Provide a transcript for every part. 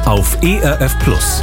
auf ERF Plus.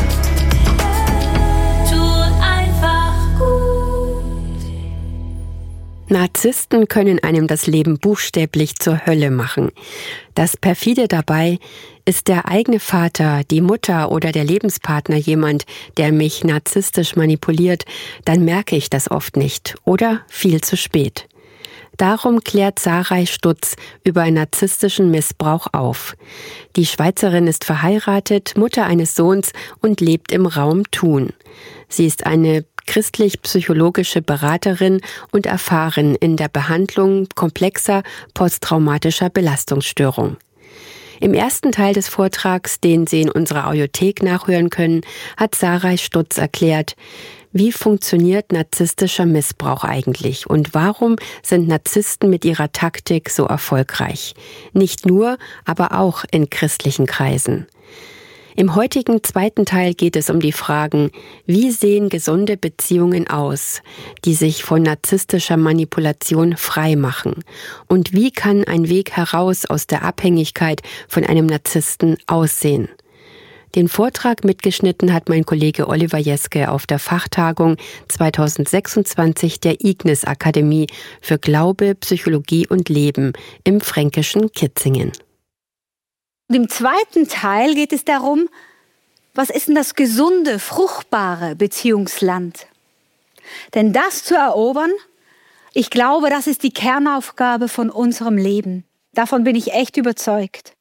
Narzissten können einem das Leben buchstäblich zur Hölle machen. Das perfide dabei: ist der eigene Vater, die Mutter oder der Lebenspartner jemand, der mich narzisstisch manipuliert, dann merke ich das oft nicht oder viel zu spät. Darum klärt Sarai Stutz über narzisstischen Missbrauch auf. Die Schweizerin ist verheiratet, Mutter eines Sohns und lebt im Raum Thun. Sie ist eine christlich-psychologische Beraterin und erfahren in der Behandlung komplexer posttraumatischer Belastungsstörung. Im ersten Teil des Vortrags, den Sie in unserer Audiothek nachhören können, hat Sarai Stutz erklärt, wie funktioniert narzisstischer Missbrauch eigentlich und warum sind Narzissten mit ihrer Taktik so erfolgreich? Nicht nur, aber auch in christlichen Kreisen. Im heutigen zweiten Teil geht es um die Fragen: Wie sehen gesunde Beziehungen aus, die sich von narzisstischer Manipulation frei machen? Und wie kann ein Weg heraus aus der Abhängigkeit von einem Narzissten aussehen? Den Vortrag mitgeschnitten hat mein Kollege Oliver Jeske auf der Fachtagung 2026 der Ignis Akademie für Glaube, Psychologie und Leben im fränkischen Kitzingen. Und im zweiten Teil geht es darum, was ist denn das gesunde, fruchtbare Beziehungsland? Denn das zu erobern, ich glaube, das ist die Kernaufgabe von unserem Leben. Davon bin ich echt überzeugt.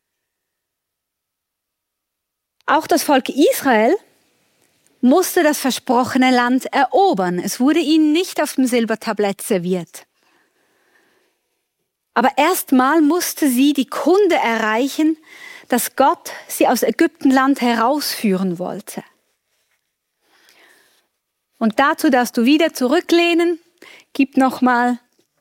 Auch das Volk Israel musste das versprochene Land erobern. Es wurde ihnen nicht auf dem Silbertablett serviert. Aber erstmal musste sie die Kunde erreichen, dass Gott sie aus Ägyptenland herausführen wollte. Und dazu darfst du wieder zurücklehnen. Gib nochmal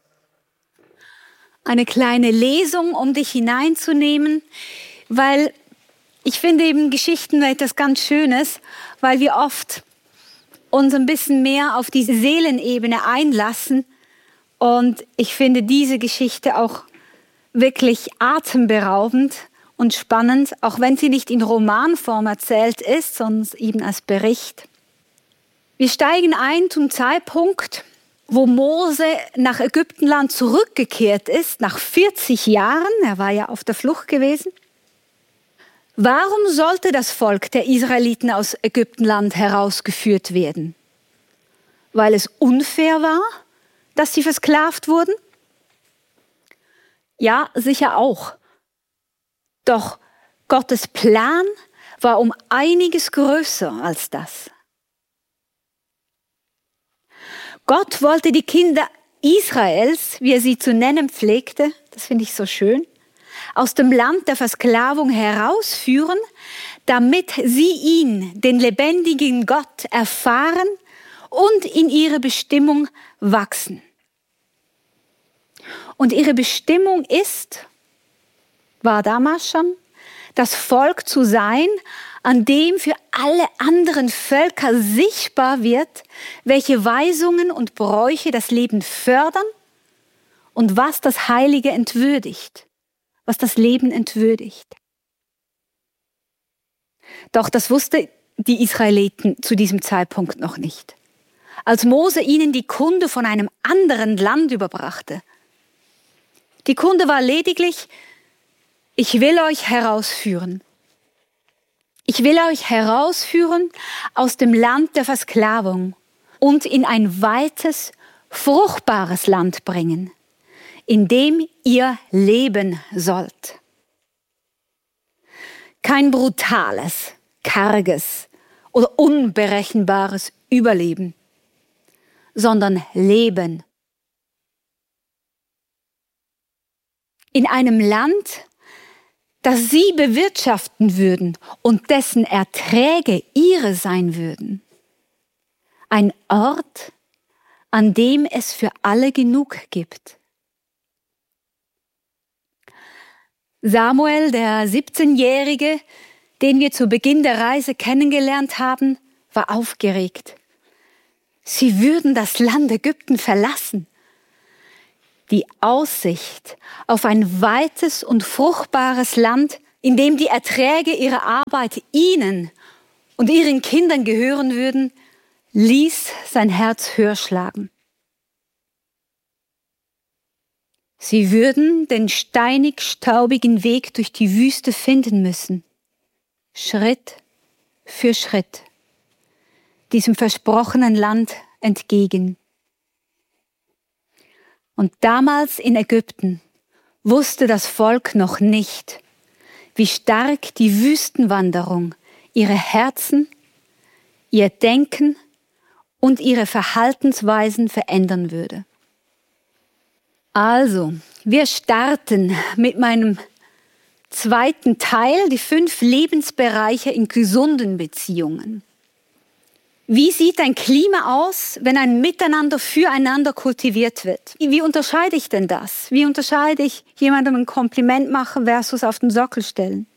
eine kleine Lesung, um dich hineinzunehmen, weil ich finde eben Geschichten etwas ganz Schönes, weil wir oft uns ein bisschen mehr auf die Seelenebene einlassen. Und ich finde diese Geschichte auch wirklich atemberaubend und spannend, auch wenn sie nicht in Romanform erzählt ist, sondern eben als Bericht. Wir steigen ein zum Zeitpunkt, wo Mose nach Ägyptenland zurückgekehrt ist, nach 40 Jahren. Er war ja auf der Flucht gewesen. Warum sollte das Volk der Israeliten aus Ägyptenland herausgeführt werden? Weil es unfair war, dass sie versklavt wurden? Ja, sicher auch. Doch Gottes Plan war um einiges größer als das. Gott wollte die Kinder Israels, wie er sie zu nennen pflegte, das finde ich so schön, aus dem Land der Versklavung herausführen, damit sie ihn, den lebendigen Gott, erfahren und in ihre Bestimmung wachsen. Und ihre Bestimmung war damals schon, das Volk zu sein, an dem für alle anderen Völker sichtbar wird, welche Weisungen und Bräuche das Leben fördern und was das Heilige entwürdigt, was das Leben entwürdigt. Doch das wussten die Israeliten zu diesem Zeitpunkt noch nicht. Als Mose ihnen die Kunde von einem anderen Land überbrachte. Die Kunde war lediglich: Ich will euch herausführen. Ich will euch herausführen aus dem Land der Versklavung und in ein weites, fruchtbares Land bringen, in dem ihr leben sollt. Kein brutales, karges oder unberechenbares Überleben, sondern Leben. In einem Land, das sie bewirtschaften würden und dessen Erträge ihre sein würden. Ein Ort, an dem es für alle genug gibt. Samuel, der 17-Jährige, den wir zu Beginn der Reise kennengelernt haben, war aufgeregt. Sie würden das Land Ägypten verlassen. Die Aussicht auf ein weites und fruchtbares Land in dem die Erträge ihrer Arbeit ihnen und ihren Kindern gehören würden, ließ sein Herz höher schlagen. Sie würden den steinig-staubigen Weg durch die Wüste finden müssen, Schritt für Schritt, diesem versprochenen Land entgegen. Und damals in Ägypten wusste das Volk noch nicht, wie stark die Wüstenwanderung ihre Herzen, ihr Denken und ihre Verhaltensweisen verändern würde. Also, wir starten mit meinem zweiten Teil, die 5 Lebensbereiche in gesunden Beziehungen. Wie sieht ein Klima aus, wenn ein Miteinander füreinander kultiviert wird? Wie unterscheide ich denn das? Wie unterscheide ich jemandem ein Kompliment machen versus auf den Sockel stellen?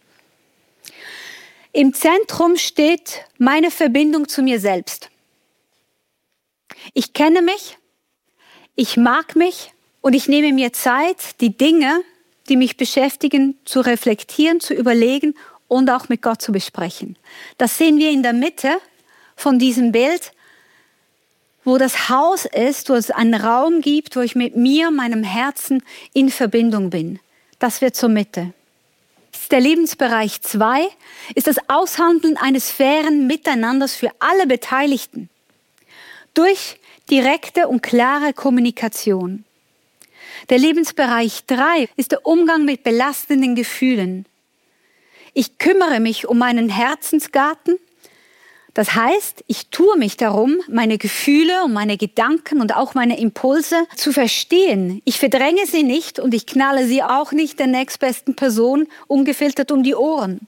Im Zentrum steht meine Verbindung zu mir selbst. Ich kenne mich, ich mag mich und ich nehme mir Zeit, die Dinge, die mich beschäftigen, zu reflektieren, zu überlegen und auch mit Gott zu besprechen. Das sehen wir in der Mitte von diesem Bild, wo das Haus ist, wo es einen Raum gibt, wo ich mit mir, meinem Herzen in Verbindung bin. Das wird zur Mitte. Der Lebensbereich 2 ist das Aushandeln eines fairen Miteinanders für alle Beteiligten durch direkte und klare Kommunikation. Der Lebensbereich 3 ist der Umgang mit belastenden Gefühlen. Ich kümmere mich um meinen Herzensgarten. Das heißt, ich tue mich darum, meine Gefühle und meine Gedanken und auch meine Impulse zu verstehen. Ich verdränge sie nicht und ich knalle sie auch nicht der nächstbesten Person ungefiltert um die Ohren.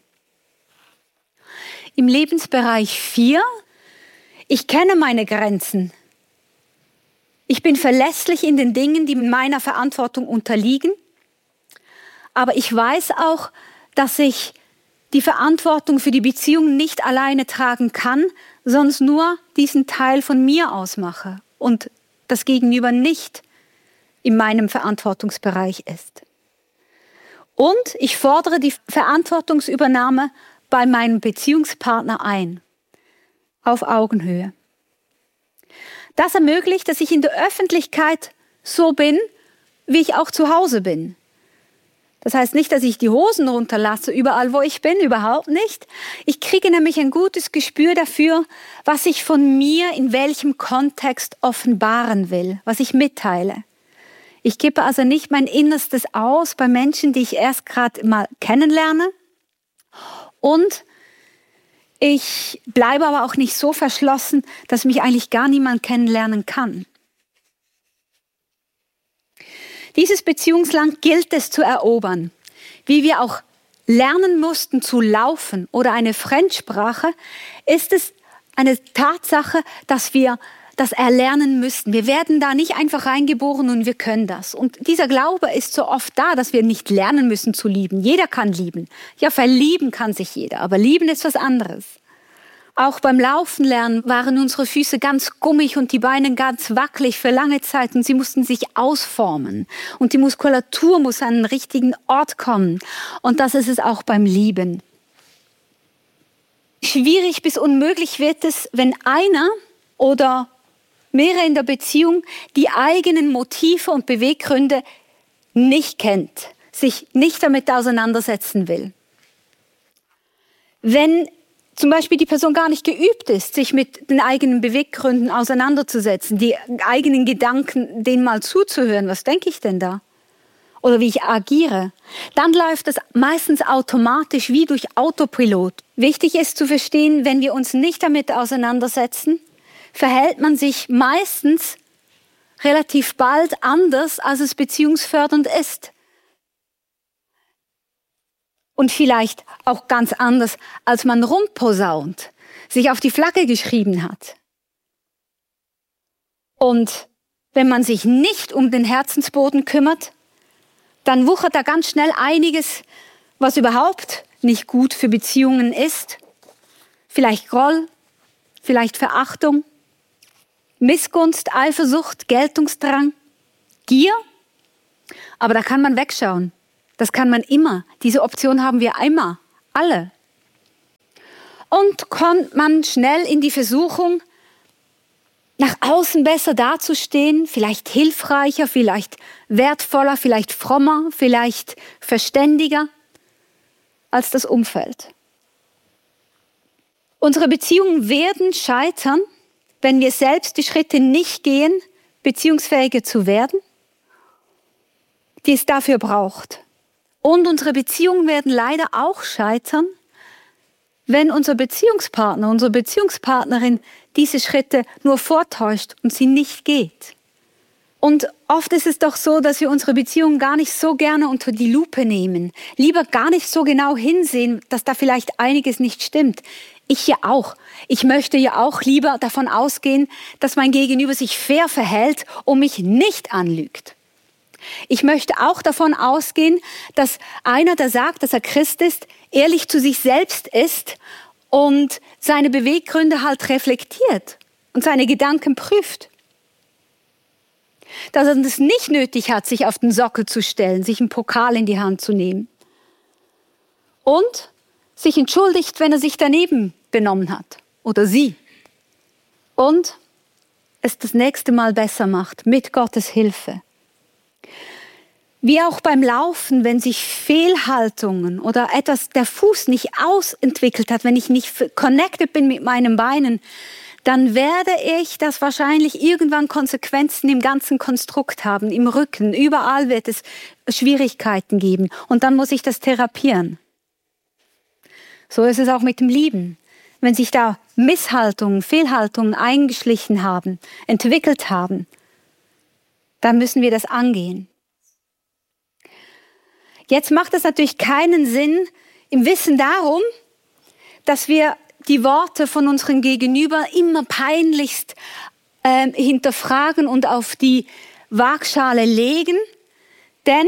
Im Lebensbereich 4, ich kenne meine Grenzen. Ich bin verlässlich in den Dingen, die meiner Verantwortung unterliegen. Aber ich weiß auch, dass ich die Verantwortung für die Beziehung nicht alleine tragen kann, sonst nur diesen Teil von mir ausmache und das Gegenüber nicht in meinem Verantwortungsbereich ist. Und ich fordere die Verantwortungsübernahme bei meinem Beziehungspartner ein, auf Augenhöhe. Das ermöglicht, dass ich in der Öffentlichkeit so bin, wie ich auch zu Hause bin. Das heißt nicht, dass ich die Hosen runterlasse, überall wo ich bin, überhaupt nicht. Ich kriege nämlich ein gutes Gespür dafür, was ich von mir in welchem Kontext offenbaren will, was ich mitteile. Ich gebe also nicht mein Innerstes aus bei Menschen, die ich erst gerade mal kennenlerne. Und ich bleibe aber auch nicht so verschlossen, dass mich eigentlich gar niemand kennenlernen kann. Dieses Beziehungsland gilt es zu erobern. Wie wir auch lernen mussten zu laufen oder eine Fremdsprache, ist es eine Tatsache, dass wir das erlernen müssen. Wir werden da nicht einfach reingeboren und wir können das. Und dieser Glaube ist so oft da, dass wir nicht lernen müssen zu lieben. Jeder kann lieben. Ja, verlieben kann sich jeder, aber lieben ist was anderes. Auch beim Laufen lernen waren unsere Füße ganz gummig und die Beine ganz wackelig für lange Zeit und sie mussten sich ausformen. Und die Muskulatur muss an den richtigen Ort kommen. Und das ist es auch beim Lieben. Schwierig bis unmöglich wird es, wenn einer oder mehrere in der Beziehung die eigenen Motive und Beweggründe nicht kennt, sich nicht damit auseinandersetzen will. Wenn zum Beispiel die Person gar nicht geübt ist, sich mit den eigenen Beweggründen auseinanderzusetzen, die eigenen Gedanken, denen mal zuzuhören, was denke ich denn da? Oder wie ich agiere, dann läuft das meistens automatisch wie durch Autopilot. Wichtig ist zu verstehen, wenn wir uns nicht damit auseinandersetzen, verhält man sich meistens relativ bald anders, als es beziehungsfördernd ist. Und vielleicht auch ganz anders, als man rumposaunt, sich auf die Flagge geschrieben hat. Und wenn man sich nicht um den Herzensboden kümmert, dann wuchert da ganz schnell einiges, was überhaupt nicht gut für Beziehungen ist. Vielleicht Groll, vielleicht Verachtung, Missgunst, Eifersucht, Geltungsdrang, Gier. Aber da kann man wegschauen. Das kann man immer. Diese Option haben wir immer. Alle. Und kommt man schnell in die Versuchung, nach außen besser dazustehen, vielleicht hilfreicher, vielleicht wertvoller, vielleicht frommer, vielleicht verständiger als das Umfeld. Unsere Beziehungen werden scheitern, wenn wir selbst die Schritte nicht gehen, beziehungsfähiger zu werden, die es dafür braucht. Und unsere Beziehungen werden leider auch scheitern, wenn unser Beziehungspartner, unsere Beziehungspartnerin diese Schritte nur vortäuscht und sie nicht geht. Und oft ist es doch so, dass wir unsere Beziehungen gar nicht so gerne unter die Lupe nehmen. Lieber gar nicht so genau hinsehen, dass da vielleicht einiges nicht stimmt. Ich ja auch. Ich möchte ja auch lieber davon ausgehen, dass mein Gegenüber sich fair verhält und mich nicht anlügt. Ich möchte auch davon ausgehen, dass einer, der sagt, dass er Christ ist, ehrlich zu sich selbst ist und seine Beweggründe halt reflektiert und seine Gedanken prüft. Dass er es nicht nötig hat, sich auf den Sockel zu stellen, sich einen Pokal in die Hand zu nehmen. Und sich entschuldigt, wenn er sich daneben benommen hat. Oder sie. Und es das nächste Mal besser macht, mit Gottes Hilfe. Wie auch beim Laufen, wenn sich Fehlhaltungen oder etwas der Fuß nicht ausentwickelt hat, wenn ich nicht connected bin mit meinen Beinen, dann werde ich das wahrscheinlich irgendwann Konsequenzen im ganzen Konstrukt haben, im Rücken. Überall wird es Schwierigkeiten geben und dann muss ich das therapieren. So ist es auch mit dem Lieben. Wenn sich da Misshaltungen, Fehlhaltungen eingeschlichen haben, entwickelt haben, dann müssen wir das angehen. Jetzt macht es natürlich keinen Sinn, im Wissen darum, dass wir die Worte von unserem Gegenüber immer peinlichst hinterfragen und auf die Waagschale legen, denn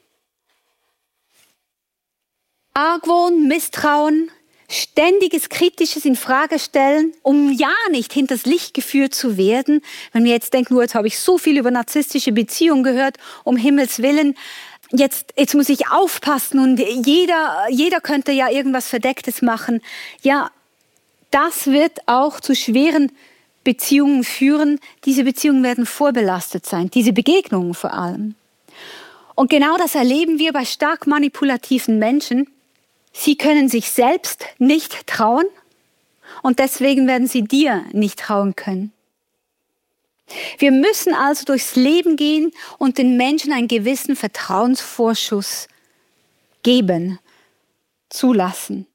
Argwohn, Misstrauen, ständiges kritisches Infragestellen, um ja nicht hinters Licht geführt zu werden. Wenn wir jetzt denken, jetzt habe ich so viel über narzisstische Beziehungen gehört, um Himmels Willen, jetzt muss ich aufpassen und jeder könnte ja irgendwas Verdecktes machen. Ja, das wird auch zu schweren Beziehungen führen. Diese Beziehungen werden vorbelastet sein, diese Begegnungen vor allem. Und genau das erleben wir bei stark manipulativen Menschen. Sie können sich selbst nicht trauen und deswegen werden sie dir nicht trauen können. Wir müssen also durchs Leben gehen und den Menschen einen gewissen Vertrauensvorschuss geben, zulassen.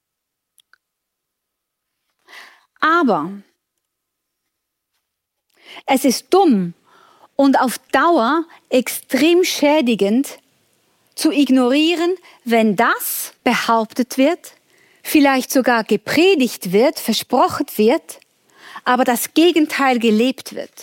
Aber es ist dumm und auf Dauer extrem schädigend zu ignorieren, wenn das behauptet wird, vielleicht sogar gepredigt wird, versprochen wird, aber das Gegenteil gelebt wird.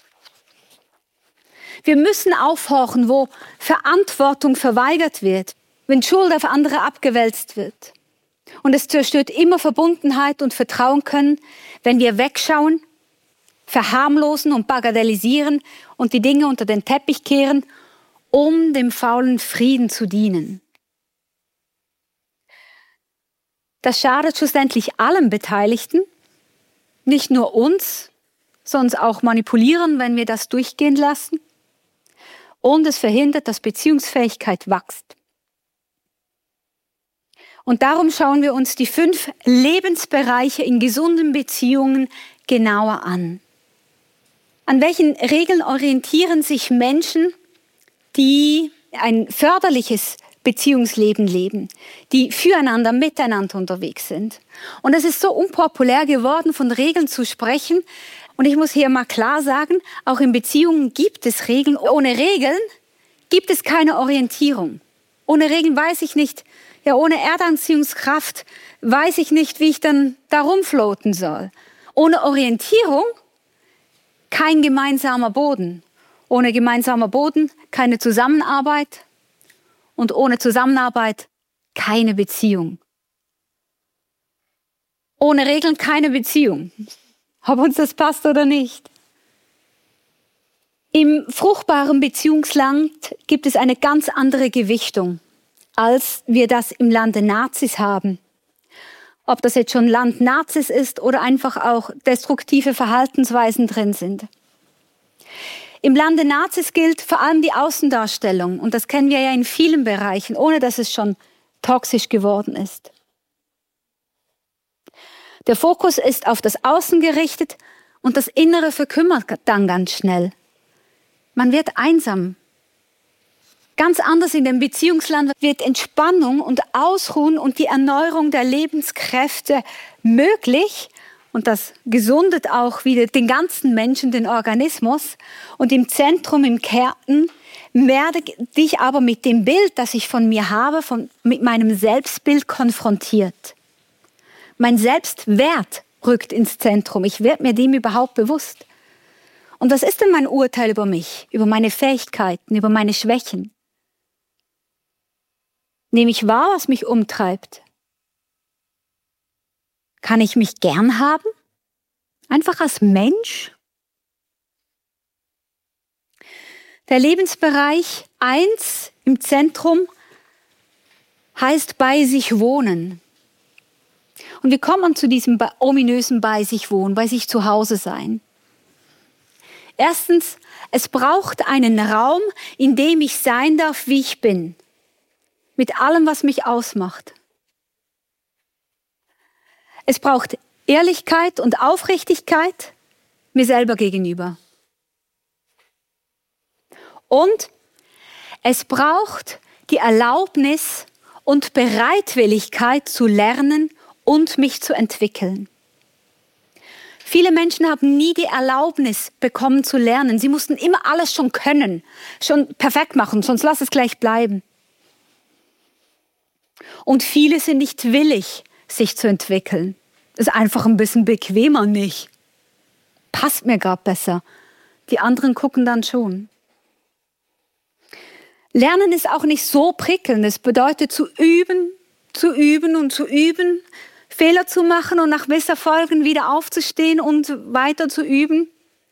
Wir müssen aufhorchen, wo Verantwortung verweigert wird, wenn Schuld auf andere abgewälzt wird. Und es zerstört immer Verbundenheit und Vertrauen können, wenn wir wegschauen, verharmlosen und bagatellisieren und die Dinge unter den Teppich kehren, um dem faulen Frieden zu dienen. Das schadet schlussendlich allen Beteiligten, nicht nur uns, sondern auch manipulieren, wenn wir das durchgehen lassen. Und es verhindert, dass Beziehungsfähigkeit wächst. Und darum schauen wir uns die 5 Lebensbereiche in gesunden Beziehungen genauer an. An welchen Regeln orientieren sich Menschen, die ein förderliches Beziehungsleben leben, die füreinander, miteinander unterwegs sind? Und es ist so unpopulär geworden, von Regeln zu sprechen. Und ich muss hier mal klar sagen, auch in Beziehungen gibt es Regeln. Ohne Regeln gibt es keine Orientierung. Ohne Regeln weiß ich nicht, ja, ohne Erdanziehungskraft weiß ich nicht, wie ich dann da rumfloaten soll. Ohne Orientierung kein gemeinsamer Boden. Ohne gemeinsamer Boden keine Zusammenarbeit. Und ohne Zusammenarbeit keine Beziehung. Ohne Regeln keine Beziehung. Ob uns das passt oder nicht. Im fruchtbaren Beziehungsland gibt es eine ganz andere Gewichtung. als wir das im Lande Nazis haben. Ob das jetzt schon Land Nazis ist oder einfach auch destruktive Verhaltensweisen drin sind. Im Lande Nazis gilt vor allem die Außendarstellung. Und das kennen wir ja in vielen Bereichen, ohne dass es schon toxisch geworden ist. Der Fokus ist auf das Außen gerichtet und das Innere verkümmert dann ganz schnell. Man wird einsam. Ganz anders in dem Beziehungsland wird Entspannung und Ausruhen und die Erneuerung der Lebenskräfte möglich. Und das gesundet auch wieder den ganzen Menschen, den Organismus. Und im Zentrum, im Kern, werde ich aber mit dem Bild, das ich von mir habe, mit meinem Selbstbild konfrontiert. Mein Selbstwert rückt ins Zentrum. Ich werde mir dem überhaupt bewusst. Und was ist denn mein Urteil über mich, über meine Fähigkeiten, über meine Schwächen? Nehme ich wahr, was mich umtreibt? Kann ich mich gern haben? Einfach als Mensch? Der Lebensbereich 1 im Zentrum heißt bei sich wohnen. Und wie kommt man zu diesem ominösen bei sich wohnen, bei sich zu Hause sein? Erstens, es braucht einen Raum, in dem ich sein darf, wie ich bin. Mit allem, was mich ausmacht. Es braucht Ehrlichkeit und Aufrichtigkeit mir selber gegenüber. Und es braucht die Erlaubnis und Bereitwilligkeit zu lernen und mich zu entwickeln. Viele Menschen haben nie die Erlaubnis bekommen zu lernen. Sie mussten immer alles schon können, schon perfekt machen, sonst lass es gleich bleiben. Und viele sind nicht willig, sich zu entwickeln. Ist einfach ein bisschen bequemer nicht. Passt mir gerade besser. Die anderen gucken dann schon. Lernen ist auch nicht so prickelnd. Es bedeutet zu üben und zu üben, Fehler zu machen und nach Misserfolgen wieder aufzustehen und weiter zu üben.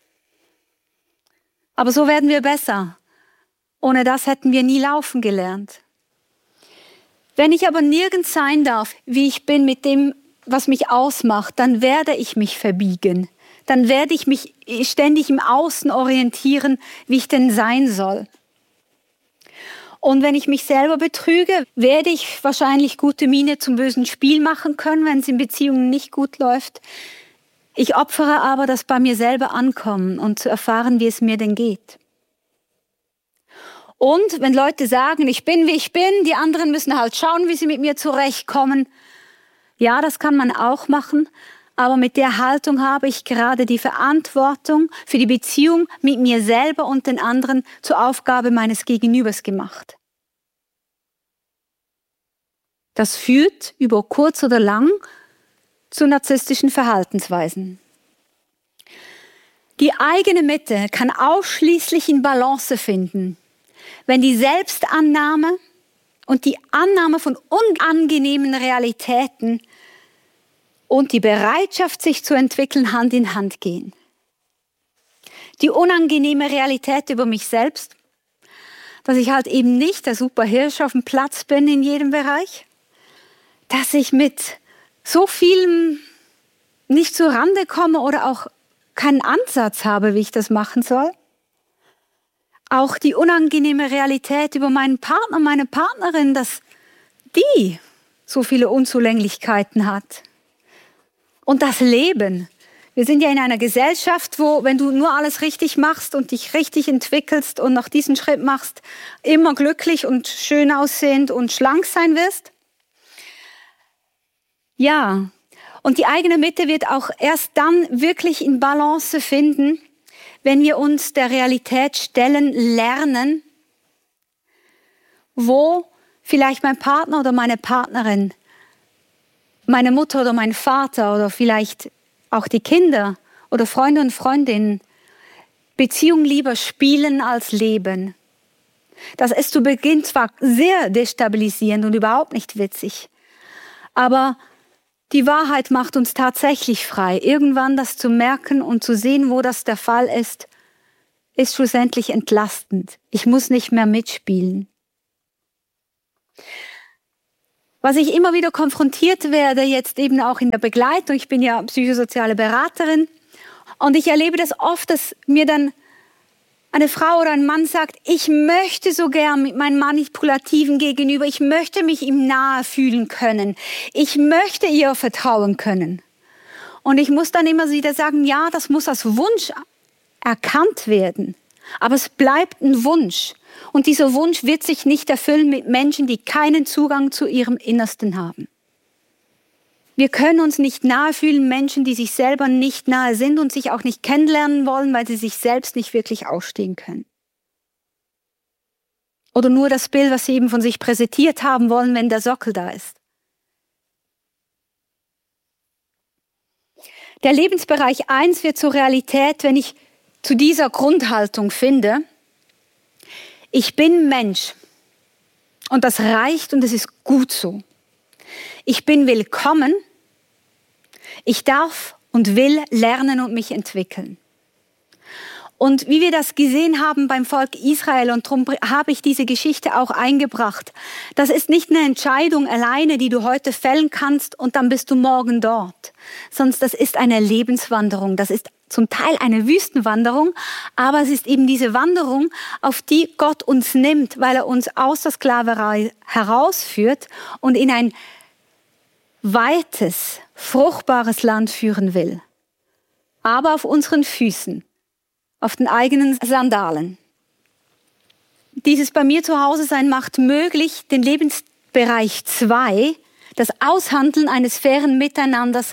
Aber so werden wir besser. Ohne das hätten wir nie laufen gelernt. Wenn ich aber nirgends sein darf, wie ich bin, mit dem, was mich ausmacht, dann werde ich mich verbiegen. Dann werde ich mich ständig im Außen orientieren, wie ich denn sein soll. Und wenn ich mich selber betrüge, werde ich wahrscheinlich gute Miene zum bösen Spiel machen können, wenn es in Beziehungen nicht gut läuft. Ich opfere aber das bei mir selber ankommen und zu erfahren, wie es mir denn geht. Und wenn Leute sagen, ich bin, wie ich bin, die anderen müssen halt schauen, wie sie mit mir zurechtkommen. Ja, das kann man auch machen, aber mit der Haltung habe ich gerade die Verantwortung für die Beziehung mit mir selber und den anderen zur Aufgabe meines Gegenübers gemacht. Das führt über kurz oder lang zu narzisstischen Verhaltensweisen. Die eigene Mitte kann ausschließlich in Balance finden, wenn die Selbstannahme und die Annahme von unangenehmen Realitäten und die Bereitschaft, sich zu entwickeln, Hand in Hand gehen. Die unangenehme Realität über mich selbst, dass ich halt eben nicht der Superhirsch auf dem Platz bin in jedem Bereich, dass ich mit so vielem nicht zur Rande komme oder auch keinen Ansatz habe, wie ich das machen soll. Auch die unangenehme Realität über meinen Partner, meine Partnerin, dass die so viele Unzulänglichkeiten hat. Und das Leben. Wir sind ja in einer Gesellschaft, wo, wenn du nur alles richtig machst und dich richtig entwickelst und noch diesen Schritt machst, immer glücklich und schön aussehend und schlank sein wirst. Ja, und die eigene Mitte wird auch erst dann wirklich in Balance finden, wenn wir uns der Realität stellen lernen, wo vielleicht mein Partner oder meine Partnerin, meine Mutter oder mein Vater oder vielleicht auch die Kinder oder Freunde und Freundinnen Beziehung lieber spielen als leben. Das ist zu Beginn zwar sehr destabilisierend und überhaupt nicht witzig, aber die Wahrheit macht uns tatsächlich frei. Irgendwann das zu merken und zu sehen, wo das der Fall ist, ist schlussendlich entlastend. Ich muss nicht mehr mitspielen. Was ich immer wieder konfrontiert werde, jetzt eben auch in der Begleitung, ich bin ja psychosoziale Beraterin und ich erlebe das oft, dass mir dann eine Frau oder ein Mann sagt, ich möchte so gern mit meinem manipulativen Gegenüber, ich möchte mich ihm nahe fühlen können, ich möchte ihr vertrauen können. Und ich muss dann immer wieder sagen, ja, das muss als Wunsch erkannt werden, aber es bleibt ein Wunsch. Und dieser Wunsch wird sich nicht erfüllen mit Menschen, die keinen Zugang zu ihrem Innersten haben. Wir können uns nicht nahe fühlen, Menschen, die sich selber nicht nahe sind und sich auch nicht kennenlernen wollen, weil sie sich selbst nicht wirklich ausstehen können. Oder nur das Bild, was sie eben von sich präsentiert haben wollen, wenn der Sockel da ist. Der Lebensbereich 1 wird zur Realität, wenn ich zu dieser Grundhaltung finde, ich bin Mensch und das reicht und es ist gut so. Ich bin willkommen, ich darf und will lernen und mich entwickeln. Und wie wir das gesehen haben beim Volk Israel, und darum habe ich diese Geschichte auch eingebracht, das ist nicht eine Entscheidung alleine, die du heute fällen kannst und dann bist du morgen dort, sondern das ist eine Lebenswanderung, das ist zum Teil eine Wüstenwanderung, aber es ist eben diese Wanderung, auf die Gott uns nimmt, weil er uns aus der Sklaverei herausführt und in ein weites, fruchtbares Land führen will. Aber auf unseren Füßen, auf den eigenen Sandalen. Dieses bei mir zu Hause sein macht möglich, den Lebensbereich 2, das Aushandeln eines fairen Miteinanders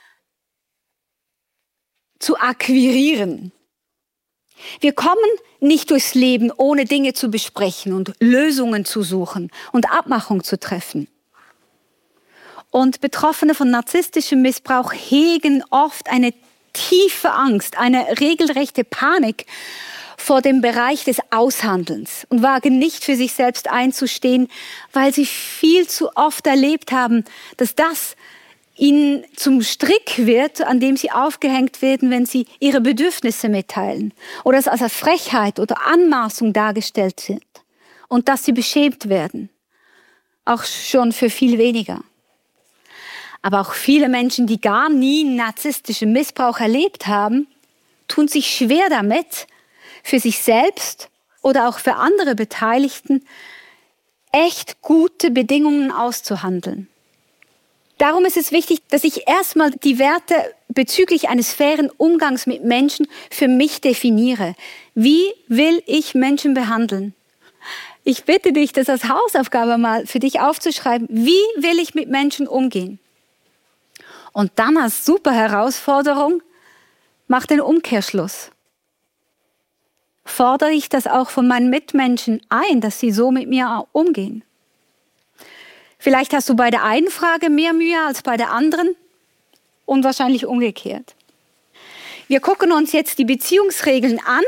zu akquirieren. Wir kommen nicht durchs Leben, ohne Dinge zu besprechen und Lösungen zu suchen und Abmachung zu treffen. Und Betroffene von narzisstischem Missbrauch hegen oft eine tiefe Angst, eine regelrechte Panik vor dem Bereich des Aushandelns und wagen nicht für sich selbst einzustehen, weil sie viel zu oft erlebt haben, dass das ihnen zum Strick wird, an dem sie aufgehängt werden, wenn sie ihre Bedürfnisse mitteilen oder es als Frechheit oder Anmaßung dargestellt wird und dass sie beschämt werden, auch schon für viel weniger. Aber auch viele Menschen, die gar nie narzisstischen Missbrauch erlebt haben, tun sich schwer damit, für sich selbst oder auch für andere Beteiligten echt gute Bedingungen auszuhandeln. Darum ist es wichtig, dass ich erstmal die Werte bezüglich eines fairen Umgangs mit Menschen für mich definiere. Wie will ich Menschen behandeln? Ich bitte dich, das als Hausaufgabe mal für dich aufzuschreiben. Wie will ich mit Menschen umgehen? Und dann als super Herausforderung, mach den Umkehrschluss. Fordere ich das auch von meinen Mitmenschen ein, dass sie so mit mir umgehen? Vielleicht hast du bei der einen Frage mehr Mühe als bei der anderen und wahrscheinlich umgekehrt. Wir gucken uns jetzt die Beziehungsregeln an.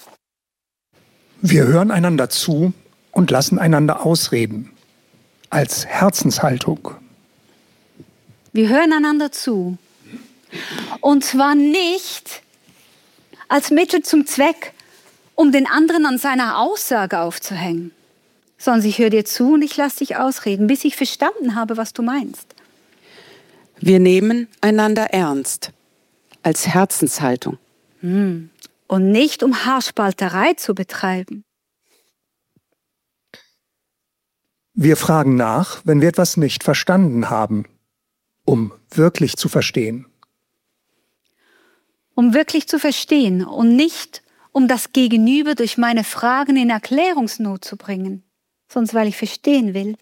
Wir hören einander zu und lassen einander ausreden. Als Herzenshaltung. Wir hören einander zu. Und zwar nicht als Mittel zum Zweck, um den anderen an seiner Aussage aufzuhängen, sondern ich höre dir zu und ich lasse dich ausreden, bis ich verstanden habe, was du meinst. Wir nehmen einander ernst, als Herzenshaltung. Und nicht, um Haarspalterei zu betreiben. Wir fragen nach, wenn wir etwas nicht verstanden haben. Um wirklich zu verstehen. Um wirklich zu verstehen und nicht, um das Gegenüber durch meine Fragen in Erklärungsnot zu bringen, sonst weil ich verstehen will.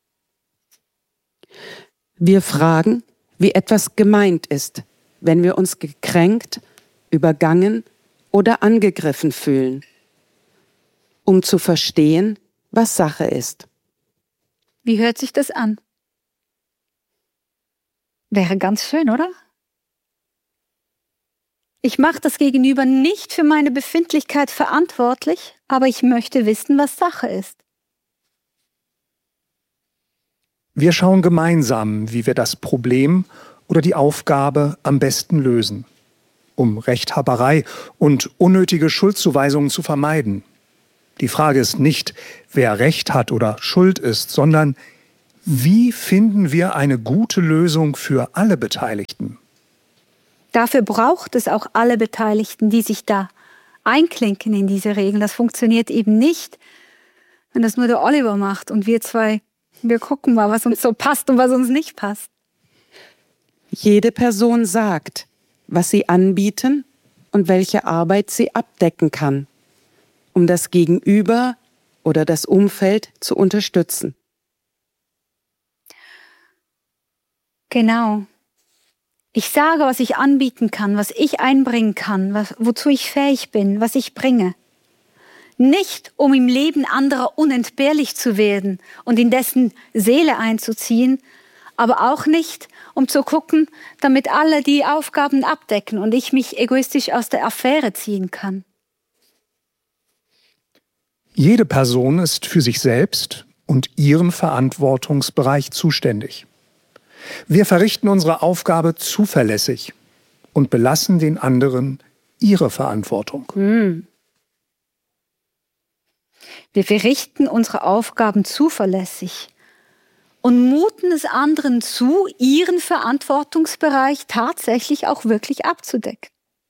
Wir fragen, wie etwas gemeint ist, wenn wir uns gekränkt, übergangen oder angegriffen fühlen, um zu verstehen, was Sache ist. Wie hört sich das an? Wäre ganz schön, oder? Ich mache das Gegenüber nicht für meine Befindlichkeit verantwortlich, aber ich möchte wissen, was Sache ist. Wir schauen gemeinsam, wie wir das Problem oder die Aufgabe am besten lösen, um Rechthaberei und unnötige Schuldzuweisungen zu vermeiden. Die Frage ist nicht, wer Recht hat oder schuld ist, sondern Wie finden wir eine gute Lösung für alle Beteiligten? Dafür braucht es auch alle Beteiligten, die sich da einklinken in diese Regeln. Das funktioniert eben nicht, wenn das nur der Oliver macht und wir gucken mal, was uns so passt und was uns nicht passt. Jede Person sagt, was sie anbieten und welche Arbeit sie abdecken kann, um das Gegenüber oder das Umfeld zu unterstützen. Genau. Ich sage, was ich anbieten kann, was ich einbringen kann, wozu ich fähig bin, was ich bringe. Nicht, um im Leben anderer unentbehrlich zu werden und in dessen Seele einzuziehen, aber auch nicht, um zu gucken, damit alle die Aufgaben abdecken und ich mich egoistisch aus der Affäre ziehen kann. Jede Person ist für sich selbst und ihren Verantwortungsbereich zuständig. Wir verrichten unsere Aufgabe zuverlässig und belassen den anderen ihre Verantwortung. Wir verrichten unsere Aufgaben zuverlässig und muten es anderen zu, ihren Verantwortungsbereich tatsächlich auch wirklich abzudecken.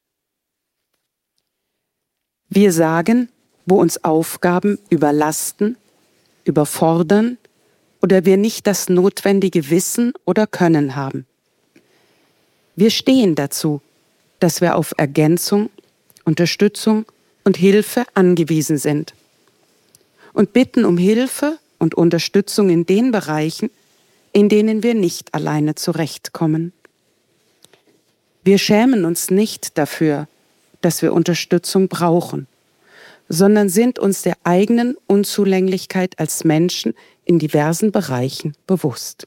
Wir sagen, wo uns Aufgaben überlasten, überfordern oder wir nicht das notwendige Wissen oder Können haben. Wir stehen dazu, dass wir auf Ergänzung, Unterstützung und Hilfe angewiesen sind und bitten um Hilfe und Unterstützung in den Bereichen, in denen wir nicht alleine zurechtkommen. Wir schämen uns nicht dafür, dass wir Unterstützung brauchen, sondern sind uns der eigenen Unzulänglichkeit als Menschen in diversen Bereichen bewusst.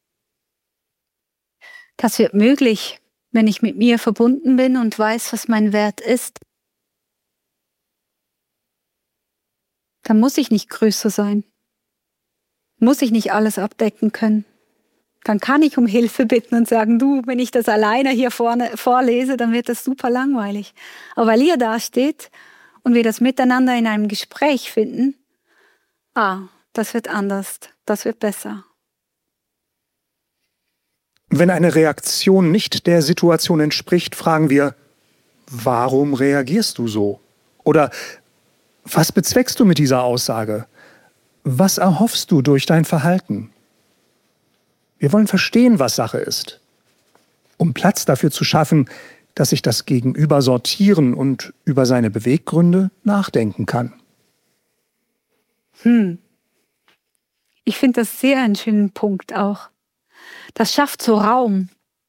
Das wird möglich, wenn ich mit mir verbunden bin und weiß, was mein Wert ist. Dann muss ich nicht größer sein. Muss ich nicht alles abdecken können. Dann kann ich um Hilfe bitten und sagen, du, wenn ich das alleine hier vorne vorlese, dann wird das super langweilig. Aber weil ihr da steht und wir das miteinander in einem Gespräch finden, das wird anders, das wird besser. Wenn eine Reaktion nicht der Situation entspricht, fragen wir, warum reagierst du so? Oder was bezweckst du mit dieser Aussage? Was erhoffst du durch dein Verhalten? Wir wollen verstehen, was Sache ist, um Platz dafür zu schaffen, dass sich das Gegenüber sortieren und über seine Beweggründe nachdenken kann. Ich finde das sehr einen schönen Punkt auch. Das schafft so Raum,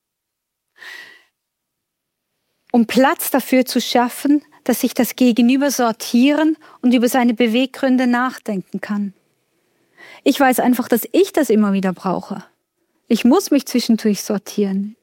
um Platz dafür zu schaffen, dass sich das Gegenüber sortieren und über seine Beweggründe nachdenken kann. Ich weiß einfach, dass ich das immer wieder brauche. Ich muss mich zwischendurch sortieren.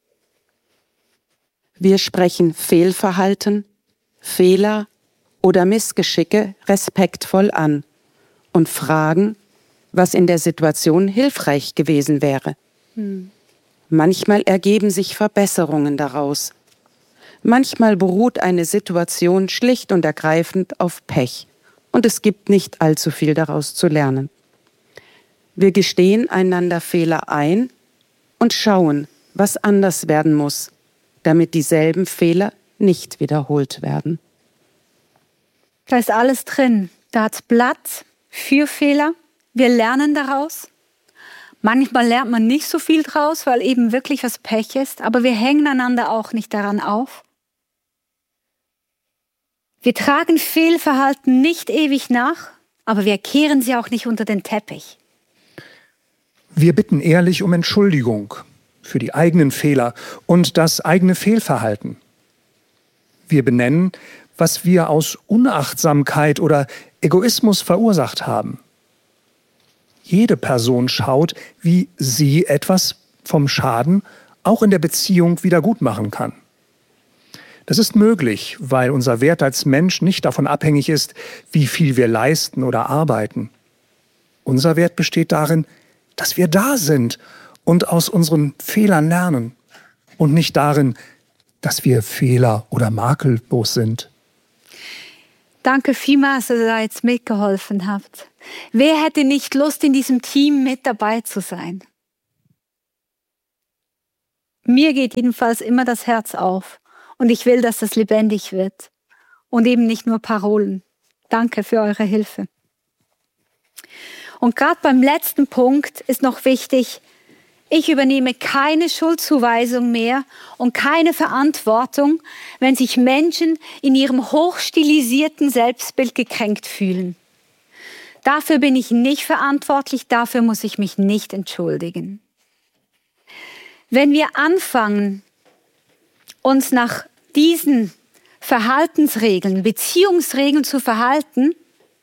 Wir sprechen Fehlverhalten, Fehler oder Missgeschicke respektvoll an und fragen, was in der Situation hilfreich gewesen wäre. Manchmal ergeben sich Verbesserungen daraus. Manchmal beruht eine Situation schlicht und ergreifend auf Pech und es gibt nicht allzu viel daraus zu lernen. Wir gestehen einander Fehler ein und schauen, was anders werden muss, damit dieselben Fehler nicht wiederholt werden. Da ist alles drin. Da hat es Platz für Fehler. Wir lernen daraus. Manchmal lernt man nicht so viel draus, weil eben wirklich was Pech ist, aber wir hängen einander auch nicht daran auf. Wir tragen Fehlverhalten nicht ewig nach, aber wir kehren sie auch nicht unter den Teppich. Wir bitten ehrlich um Entschuldigung für die eigenen Fehler und das eigene Fehlverhalten. Wir benennen, was wir aus Unachtsamkeit oder Egoismus verursacht haben. Jede Person schaut, wie sie etwas vom Schaden auch in der Beziehung wieder gut machen kann. Das ist möglich, weil unser Wert als Mensch nicht davon abhängig ist, wie viel wir leisten oder arbeiten. Unser Wert besteht darin, dass wir da sind und aus unseren Fehlern lernen und nicht darin, dass wir fehler- oder makellos sind. Danke vielmals, dass ihr da jetzt mitgeholfen habt. Wer hätte nicht Lust, in diesem Team mit dabei zu sein? Mir geht jedenfalls immer das Herz auf und ich will, dass das lebendig wird und eben nicht nur Parolen. Danke für eure Hilfe. Und gerade beim letzten Punkt ist noch wichtig, ich übernehme keine Schuldzuweisung mehr und keine Verantwortung, wenn sich Menschen in ihrem hochstilisierten Selbstbild gekränkt fühlen. Dafür bin ich nicht verantwortlich, dafür muss ich mich nicht entschuldigen. Wenn wir anfangen, uns nach diesen Verhaltensregeln, Beziehungsregeln zu verhalten,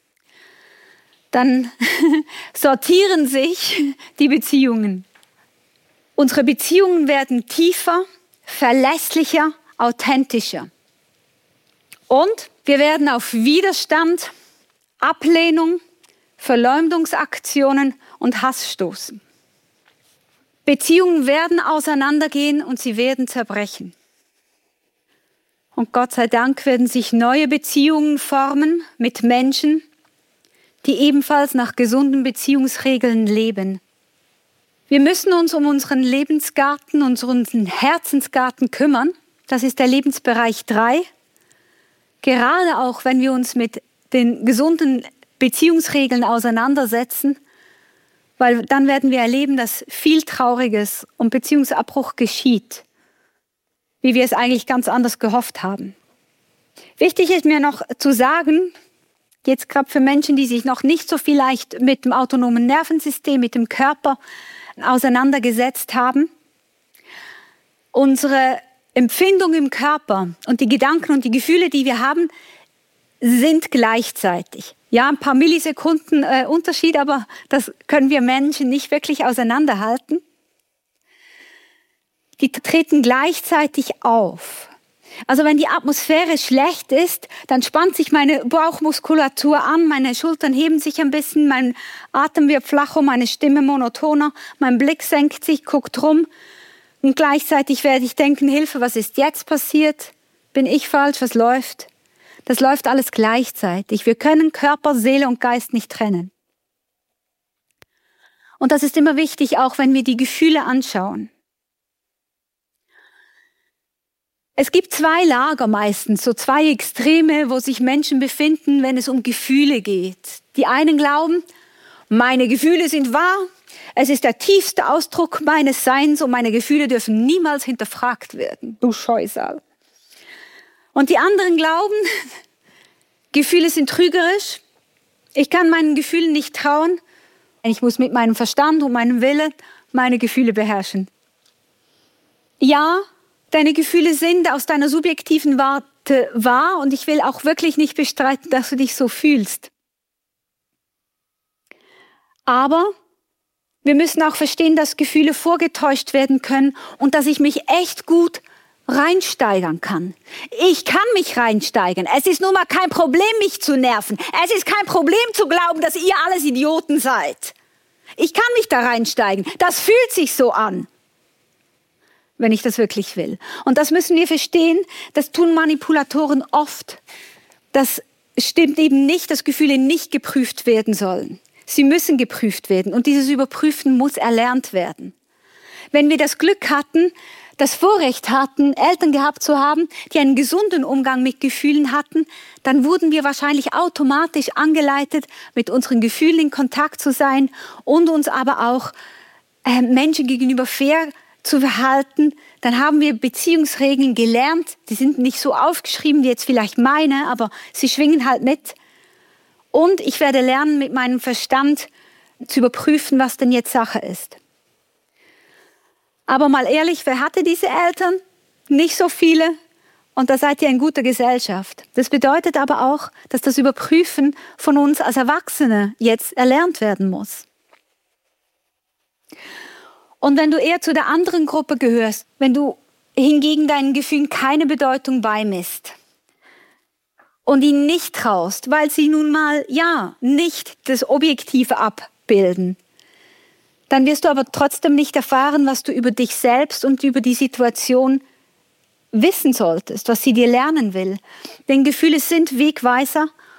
dann sortieren sich die Beziehungen. Unsere Beziehungen werden tiefer, verlässlicher, authentischer. Und wir werden auf Widerstand, Ablehnung, Verleumdungsaktionen und Hass stoßen. Beziehungen werden auseinandergehen und sie werden zerbrechen. Und Gott sei Dank werden sich neue Beziehungen formen mit Menschen, die ebenfalls nach gesunden Beziehungsregeln leben. Wir müssen uns um unseren Lebensgarten, unseren Herzensgarten kümmern. Das ist der Lebensbereich 3. Gerade auch, wenn wir uns mit den gesunden Beziehungsregeln auseinandersetzen, weil dann werden wir erleben, dass viel Trauriges und Beziehungsabbruch geschieht, wie wir es eigentlich ganz anders gehofft haben. Wichtig ist mir noch zu sagen, jetzt gerade für Menschen, die sich noch nicht so vielleicht mit dem autonomen Nervensystem, mit dem Körper auseinandergesetzt haben. Unsere Empfindung im Körper und die Gedanken und die Gefühle, die wir haben, sind gleichzeitig. Ja, ein paar Millisekunden Unterschied, aber das können wir Menschen nicht wirklich auseinanderhalten. Die treten gleichzeitig auf. Also wenn die Atmosphäre schlecht ist, dann spannt sich meine Bauchmuskulatur an, meine Schultern heben sich ein bisschen, mein Atem wird flacher, meine Stimme monotoner, mein Blick senkt sich, guckt rum und gleichzeitig werde ich denken, Hilfe, was ist jetzt passiert? Bin ich falsch? Was läuft? Das läuft alles gleichzeitig. Wir können Körper, Seele und Geist nicht trennen. Und das ist immer wichtig, auch wenn wir die Gefühle anschauen. Es gibt 2 Lager meistens, so 2 Extreme, wo sich Menschen befinden, wenn es um Gefühle geht. Die einen glauben, meine Gefühle sind wahr, es ist der tiefste Ausdruck meines Seins und meine Gefühle dürfen niemals hinterfragt werden. Du Scheusal. Und die anderen glauben, Gefühle sind trügerisch, ich kann meinen Gefühlen nicht trauen, ich muss mit meinem Verstand und meinem Willen meine Gefühle beherrschen. Ja, deine Gefühle sind aus deiner subjektiven Warte wahr und ich will auch wirklich nicht bestreiten, dass du dich so fühlst. Aber wir müssen auch verstehen, dass Gefühle vorgetäuscht werden können und dass ich mich echt gut reinsteigern kann. Ich kann mich reinsteigern. Es ist nun mal kein Problem, mich zu nerven. Es ist kein Problem zu glauben, dass ihr alles Idioten seid. Ich kann mich da reinsteigen. Das fühlt sich so an, wenn ich das wirklich will. Und das müssen wir verstehen, das tun Manipulatoren oft. Das stimmt eben nicht, dass Gefühle nicht geprüft werden sollen. Sie müssen geprüft werden und dieses Überprüfen muss erlernt werden. Wenn wir das Glück hatten, das Vorrecht hatten, Eltern gehabt zu haben, die einen gesunden Umgang mit Gefühlen hatten, dann wurden wir wahrscheinlich automatisch angeleitet, mit unseren Gefühlen in Kontakt zu sein und uns aber auch Menschen gegenüber fair zu verhalten. Dann haben wir Beziehungsregeln gelernt, die sind nicht so aufgeschrieben wie jetzt vielleicht meine, aber sie schwingen halt mit. Und ich werde lernen, mit meinem Verstand zu überprüfen, was denn jetzt Sache ist. Aber mal ehrlich, wer hatte diese Eltern? Nicht so viele. Und da seid ihr in guter Gesellschaft. Das bedeutet aber auch, dass das Überprüfen von uns als Erwachsene jetzt erlernt werden muss. Und wenn du eher zu der anderen Gruppe gehörst, wenn du hingegen deinen Gefühlen keine Bedeutung beimisst und ihnen nicht traust, weil sie nun mal, ja, nicht das Objektive abbilden, dann wirst du aber trotzdem nicht erfahren, was du über dich selbst und über die Situation wissen solltest, was sie dir lernen will. Denn Gefühle sind Wegweiser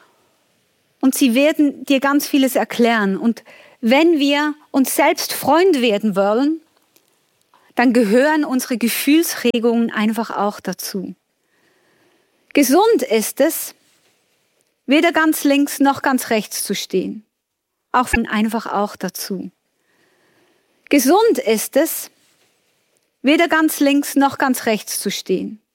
und sie werden dir ganz vieles erklären. Und wenn wir uns selbst Freund werden wollen, dann gehören unsere Gefühlsregungen einfach auch dazu. Gesund ist es, weder ganz links noch ganz rechts zu stehen. Einfach auch dazu. Gesund ist es, weder ganz links noch ganz rechts zu stehen.